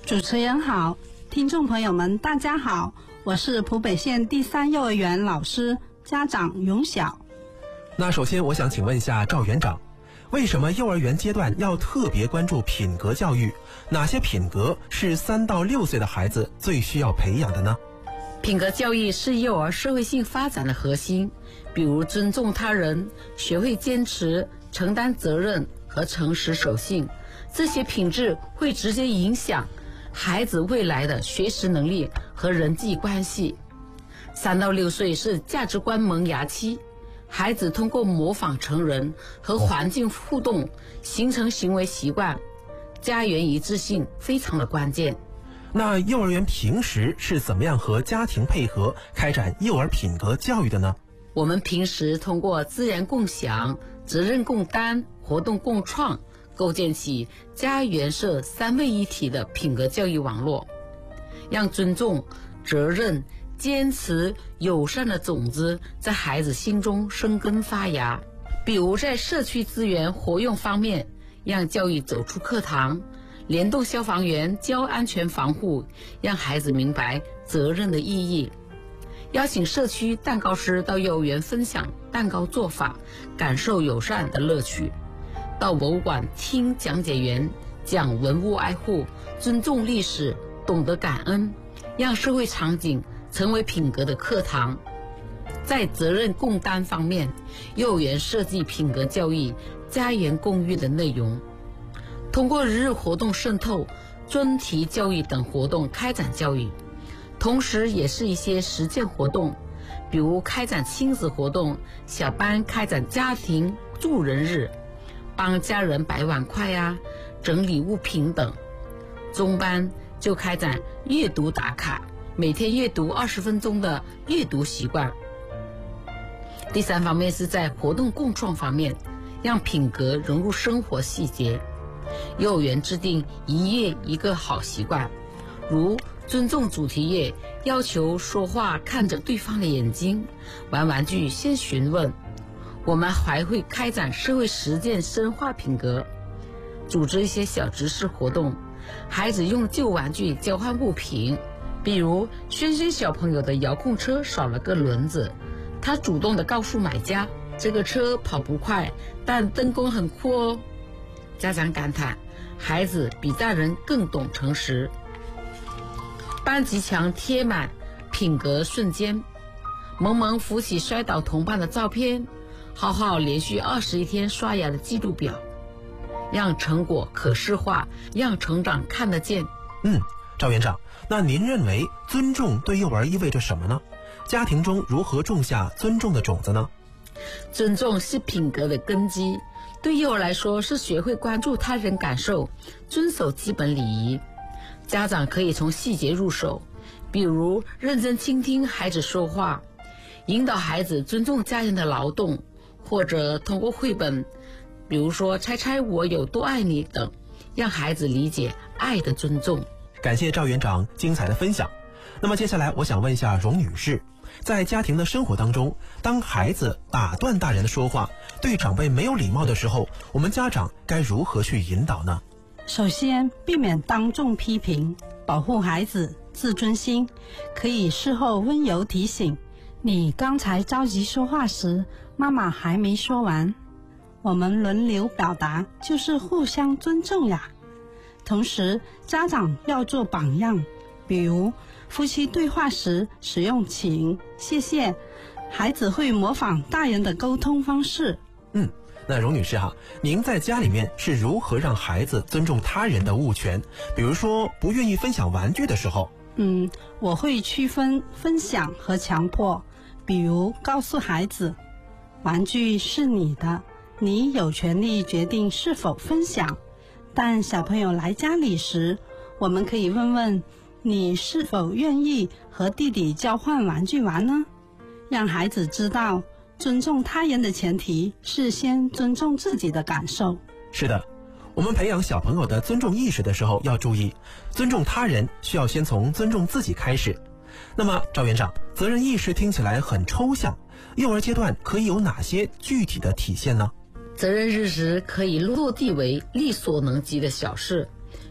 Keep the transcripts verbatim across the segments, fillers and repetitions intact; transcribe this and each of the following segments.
主持人好，听众朋友们大家好，我是浦北县第三幼儿园老师，家长永晓。 那首先我想请问一下赵园长，为什么幼儿园阶段要特别关注品格教育？哪些品格是三到六岁的孩子最需要培养的呢？ 品格教育是幼儿社会性发展的核心，比如尊重他人、学会坚持、承担责任和诚实守信，这些品质会直接影响孩子未来的学习能力和人际关系。三到六岁是价值观萌芽期，孩子通过模仿成人和环境互动形成行为习惯，家园一致性非常的关键。 那幼儿园平时是怎么样和家庭配合开展幼儿品格教育的呢？ 我们平时通过资源共享、责任共担、活动共创，构建起家园社三位一体的品格教育网络，让尊重、责任、坚持、友善的种子在孩子心中生根发芽。比如在社区资源活用方面，让教育走出课堂，联动消防员教安全防护，让孩子明白责任的意义。邀请社区蛋糕师到幼儿园分享蛋糕做法，感受友善的乐趣。到博物馆听讲解员讲文物爱护，尊重历史，懂得感恩，让社会场景成为品格的课堂。在责任共担方面，幼儿园设计品格教育、家园共育的内容，通过日日活动渗透、专题教育等活动开展教育，同时也是一些实践活动，比如开展亲子活动，小班开展家庭助人日，帮家人摆碗筷呀、整理物品等。中班就开展阅读打卡，每天阅读二十分钟的阅读习惯。第三方面是在活动共创方面，让品格融入生活细节。幼儿园制定一月一个好习惯，如尊重主题月，要求说话看着对方的眼睛，玩玩具先询问。我们还会开展社会实践深化品格，组织一些小知识活动，孩子用旧玩具交换物品，比如轩轩小朋友的遥控车少了个轮子，他主动地告诉买家，这个车跑不快，但灯光很酷哦。家长感叹，孩子比大人更懂诚实。班级墙贴满品格瞬间，萌萌扶起摔倒同伴的照片，浩浩连续二十一天刷牙的记录表，让成果可视化，让成长看得见。 嗯，赵园长，那您认为尊重对幼儿意味着什么呢？家庭中如何种下尊重的种子呢？ 尊重是品格的根基，对幼儿来说是学会关注他人感受，遵守基本礼仪。家长可以从细节入手，比如认真倾听孩子说话，引导孩子尊重家人的劳动，或者通过绘本，比如说猜猜我有多爱你等，让孩子理解爱的尊重。 感谢赵园长精彩的分享。那么接下来我想问一下荣女士，在家庭的生活当中，当孩子打断大人的说话，对长辈没有礼貌的时候，我们家长该如何去引导呢？ 首先，避免当众批评，保护孩子自尊心，可以事后温柔提醒，你刚才着急说话时，妈妈还没说完。我们轮流表达，就是互相尊重呀。同时，家长要做榜样，比如夫妻对话时使用请、谢谢，孩子会模仿大人的沟通方式。 嗯，那荣女士哈，您在家里面是如何让孩子尊重他人的物权？比如说不愿意分享玩具的时候。 嗯，我会区分分享和强迫，比如告诉孩子，玩具是你的，你有权利决定是否分享。但小朋友来家里时，我们可以问问你是否愿意和弟弟交换玩具玩呢？让孩子知道，尊重他人的前提是先尊重自己的感受。 是的，我们培养小朋友的尊重意识的时候要注意，尊重他人需要先从尊重自己开始。那么赵园长，责任意识听起来很抽象，幼儿阶段可以有哪些具体的体现呢？ 责任日时可以落地为力所能及的小事，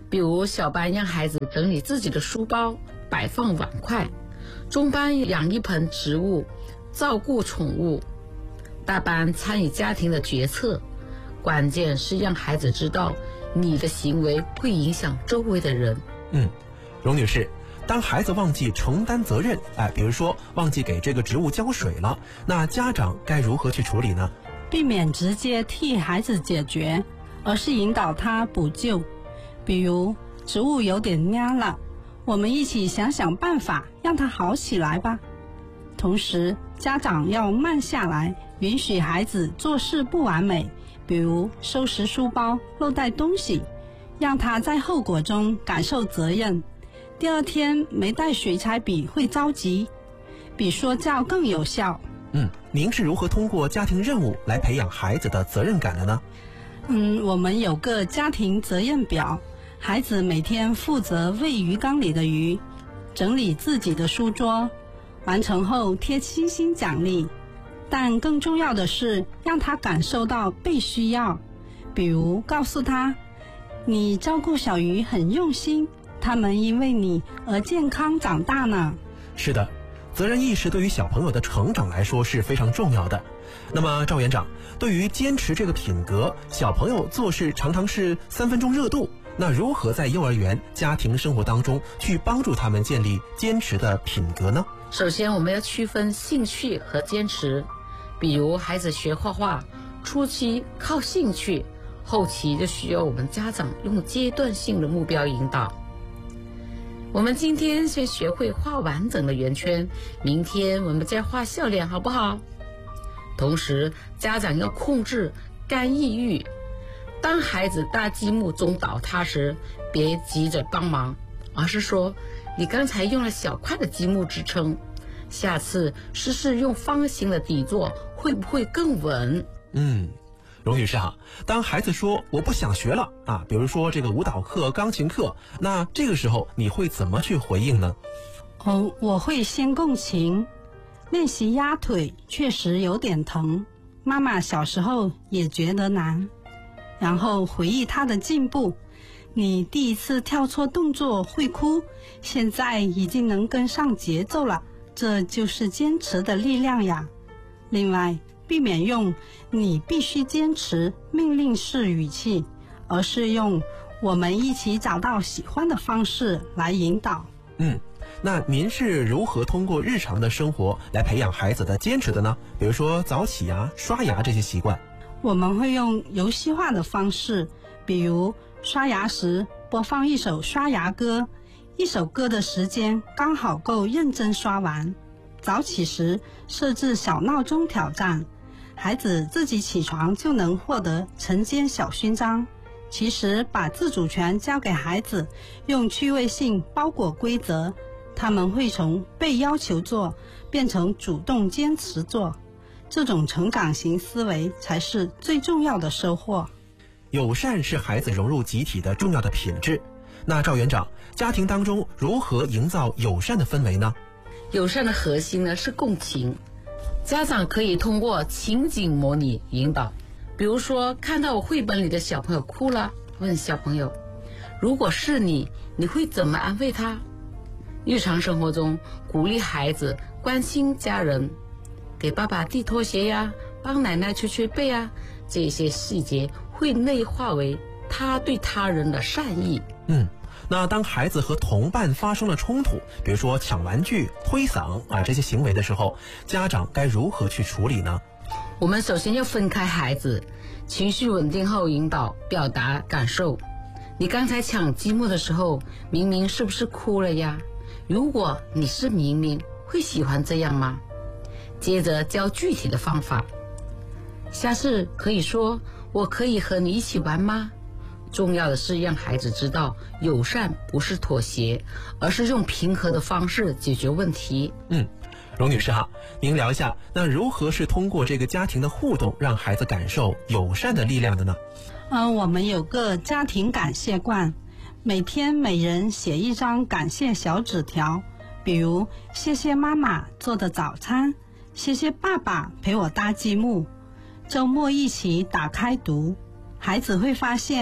比如小班让孩子整理自己的书包，摆放碗筷；中班养一盆植物，照顾宠物；大班参与家庭的决策。关键是让孩子知道你的行为会影响周围的人。 嗯，荣女士，当孩子忘记承担责任，哎，比如说忘记给这个植物浇水了，那家长该如何去处理呢？ 避免直接替孩子解决，而是引导他补救。比如植物有点蔫了，我们一起想想办法让它好起来吧。同时家长要慢下来，允许孩子做事不完美，比如收拾书包漏带东西，让他在后果中感受责任。第二天没带水彩笔会着急，比说教更有效。 嗯，您是如何通过家庭任务来培养孩子的责任感的呢？ 嗯，我们有个家庭责任表，孩子每天负责喂鱼缸里的鱼，整理自己的书桌，完成后贴星星奖励。但更重要的是让他感受到被需要，比如告诉他，你照顾小鱼很用心，他们因为你而健康长大呢。 是的，责任意识对于小朋友的成长来说是非常重要的。那么赵园长，对于坚持这个品格，小朋友做事常常是三分钟热度，那如何在幼儿园家庭生活当中去帮助他们建立坚持的品格呢？ 首先我们要区分兴趣和坚持。比如孩子学画画，初期靠兴趣，后期就需要我们家长用阶段性的目标引导。我们今天先学会画完整的圆圈，明天我们再画笑脸，好不好？同时家长要控制干预欲，当孩子大积木中倒塌时，别急着帮忙，而是说，你刚才用了小块的积木支撑，下次试试用方形的底座，会不会更稳？ 嗯，荣女士哈，当孩子说我不想学了啊，比如说这个舞蹈课、钢琴课，那这个时候你会怎么去回应呢？ 哦，我会先共情，练习压腿确实有点疼，妈妈小时候也觉得难，然后回忆他的进步。你第一次跳错动作会哭，现在已经能跟上节奏了，这就是坚持的力量呀。另外，避免用你必须坚持命令式语气，而是用我们一起找到喜欢的方式来引导。 嗯，那您是如何通过日常的生活来培养孩子的坚持的呢？比如说早起啊、刷牙这些习惯。 我们会用游戏化的方式，比如刷牙时播放一首刷牙歌，一首歌的时间刚好够认真刷完。早起时设置小闹钟挑战，孩子自己起床就能获得晨间小勋章。其实把自主权交给孩子，用趣味性包裹规则，他们会从被要求做变成主动坚持做，这种成长型思维才是最重要的收获。 友善是孩子融入集体的重要的品质。那赵园长，家庭当中如何营造友善的氛围呢？ 友善的核心呢是共情，家长可以通过情景模拟引导。比如说，看到我绘本里的小朋友哭了，问小朋友，如果是你，你会怎么安慰他？日常生活中鼓励孩子关心家人，给爸爸递拖鞋呀，帮奶奶捶捶背啊，这些细节会内化为他对他人的善意。 嗯，那当孩子和同伴发生了冲突，比如说抢玩具、推搡啊这些行为的时候，家长该如何去处理呢？ 我们首先要分开孩子，情绪稳定后引导表达感受。你刚才抢积木的时候，明明是不是哭了呀？如果你是明明，会喜欢这样吗？接着教具体的方法，下次可以说，我可以和你一起玩吗？重要的是让孩子知道，友善不是妥协，而是用平和的方式解决问题。 嗯，荣女士哈，您聊一下，那如何是通过这个家庭的互动，让孩子感受友善的力量的呢？ 嗯，我们有个家庭感谢罐，每天每人写一张感谢小纸条，比如谢谢妈妈做的早餐，谢谢爸爸陪我搭积木，周末一起打开读。孩子会发现，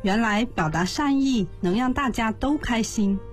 原来表达善意能让大家都开心。